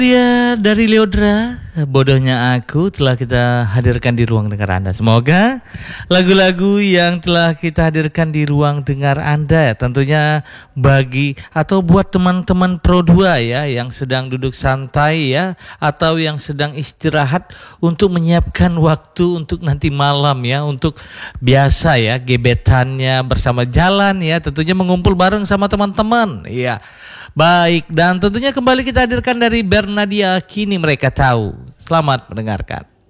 Ya, dari Leodra, bodohnya aku telah kita hadirkan di ruang dengar Anda. Semoga lagu-lagu yang telah kita hadirkan di ruang dengar Anda tentunya bagi atau buat teman-teman Pro 2 ya yang sedang duduk santai ya atau yang sedang istirahat untuk menyiapkan waktu untuk nanti malam ya, untuk biasa ya gebetannya bersama jalan ya, tentunya mengumpul bareng sama teman-teman ya. Baik, dan tentunya kembali kita hadirkan dari Bernadia, Kini Mereka Tahu. Selamat mendengarkan.